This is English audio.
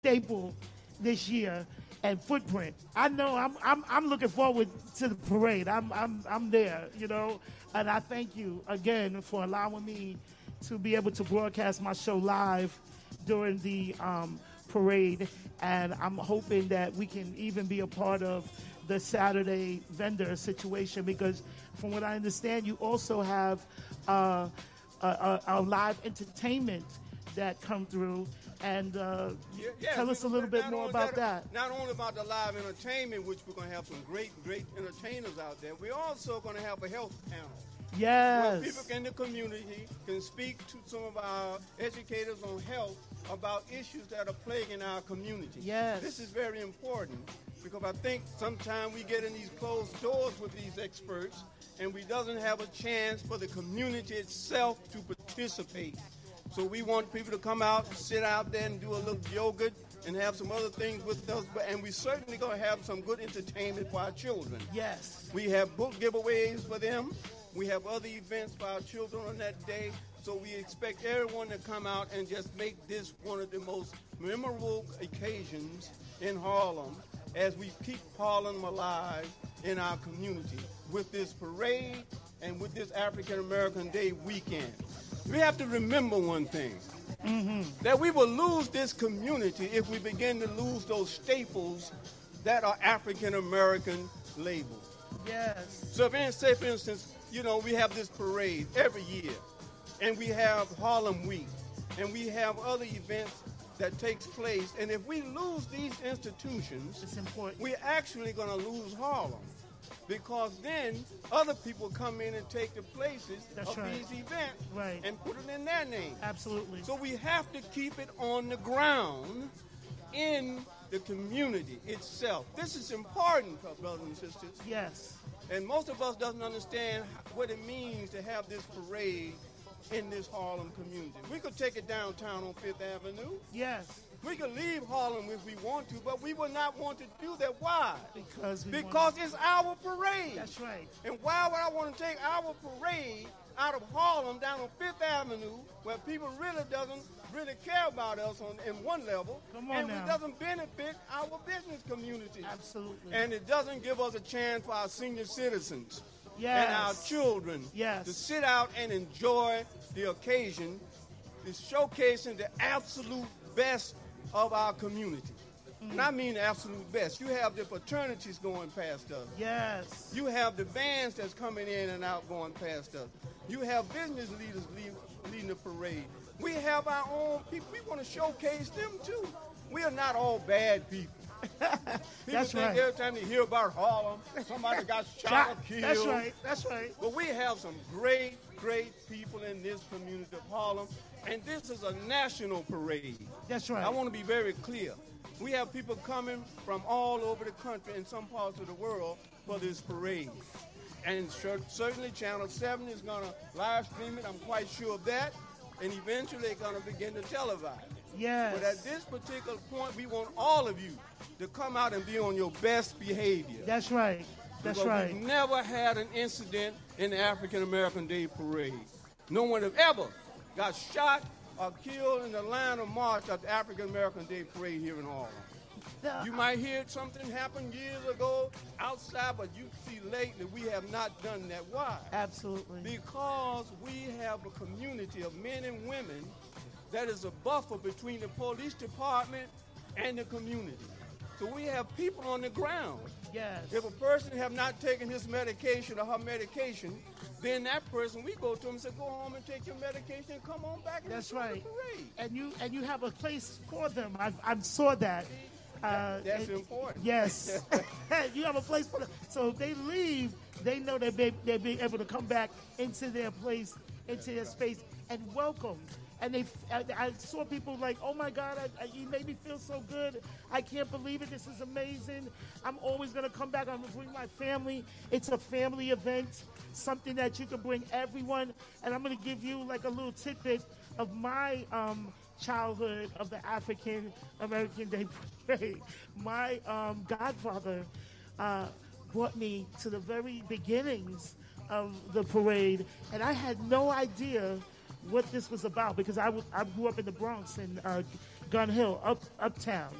staple this year and footprint. I know I'm looking forward to the parade. I'm there, you know, and I thank you again for allowing me to be able to broadcast my show live during the parade, and I'm hoping that we can even be a part of the Saturday vendor situation, because from what I understand, you also have a live entertainment that come through, and tell us a little bit more about that. Not only about the live entertainment, which we're going to have some great entertainers out there, we're also going to have a health panel. Yes. Where people in the community can speak to some of our educators on health about issues that are plaguing our community. Yes. This is very important, because I think sometimes we get in these closed doors with these experts, and we doesn't have a chance for the community itself to participate. So we want people to come out, sit out there and do a little yoga and have some other things with us. And we certainly going to have some good entertainment for our children. Yes. We have book giveaways for them. We have other events for our children on that day. So we expect everyone to come out and just make this one of the most memorable occasions in Harlem as we keep Harlem alive in our community with this parade and with this African American Day weekend. We have to remember one thing, that we will lose this community if we begin to lose those staples that are African American labeled. Yes. So say, for instance, you know, we have this parade every year, and we have Harlem Week, and we have other events that takes place. And if we lose these institutions, it's important. We're actually going to lose Harlem, because then other people come in and take the places of these events and put it in their name. Absolutely. So we have to keep it on the ground in the community itself. This is important, brothers and sisters. Yes. And most of us doesn't understand what it means to have this parade in this Harlem community. We could take it downtown on Fifth Avenue. Yes. We could leave Harlem if we want to, but we would not want to do that. Why? Because it's our parade. That's right. And why would I want to take our parade out of Harlem down on Fifth Avenue, where people doesn't really care about us in one level, and it doesn't benefit our business community. Absolutely. And it doesn't give us a chance for our senior citizens yes. and our children yes. to sit out and enjoy the occasion, is showcasing the absolute best of our community. And I mean the absolute best. You have the fraternities going past us. Yes. You have the bands that's coming in and out going past us. You have business leaders leading the parade. We have our own people. We want to showcase them too. We are not all bad people. People think every time they hear about Harlem, somebody got shot or killed. That's right. That's right. But we have some great people in this community of Harlem, and this is a national parade. That's right. I want to be very clear. We have people coming from all over the country and some parts of the world for this parade. And certainly Channel 7 is going to live stream it. I'm quite sure of that. And eventually they're going to begin to televise. Yes. But at this particular point, we want all of you to come out and be on your best behavior. That's right. That's because right. We've never had an incident in the African American Day Parade. No one have ever got shot or killed in the line of march of the African American Day Parade here in Harlem. You might hear something happen years ago outside, but you see lately we have not done that. Why? Absolutely. Because we have a community of men and women that is a buffer between the police department and the community. So we have people on the ground. Yes. If a person have not taken his medication or her medication, then that person, we go to him and say, go home and take your medication and come on back and that's enjoy right. the parade. And you have a place for them. I saw that. That's important. Yes. You have a place for them. So if they leave, they know they'll be able to come back into their place, into their space, and welcome. And I saw people like, oh my God, you made me feel so good. I can't believe it. This is amazing. I'm always going to come back. I'm going to bring my family. It's a family event, something that you can bring everyone. And I'm going to give you like a little tidbit of my childhood of the African American Day Parade. My godfather brought me to the very beginnings of the parade, and I had no idea what this was about because I grew up in the Bronx, and Gun Hill, uptown.